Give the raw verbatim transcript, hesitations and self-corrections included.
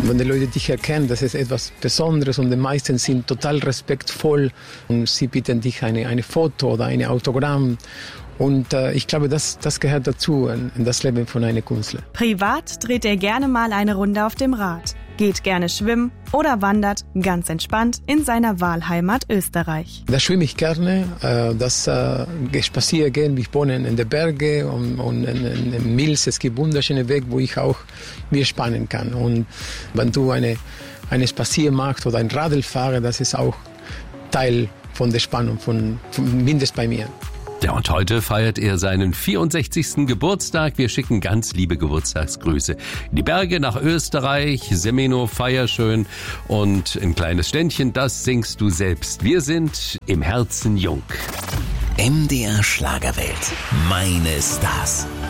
Wenn die Leute dich erkennen, das ist etwas Besonderes und die meisten sind total respektvoll und sie bitten dich eine, eine Foto oder ein Autogramm. Und äh, ich glaube, das, das gehört dazu in, in das Leben von einem Künstler. Privat dreht er gerne mal eine Runde auf dem Rad, geht gerne schwimmen oder wandert ganz entspannt in seiner Wahlheimat Österreich. Da schwimme ich gerne, äh, das äh, spaziere gehen, ich wohne in den Bergen und, und in, in, in Mills, es gibt wunderschöne Wege, wo ich auch mir spannen kann. Und wenn du eine, eine Spazier machst oder ein Radl fahre, das ist auch Teil von der Spannung, von, von mindestens bei mir. Ja, und heute feiert er seinen vierundsechzigsten Geburtstag. Wir schicken ganz liebe Geburtstagsgrüße in die Berge nach Österreich. Semeno, feier schön. Und ein kleines Ständchen, das singst du selbst. Wir sind im Herzen jung. M D R Schlagerwelt. Meine Stars.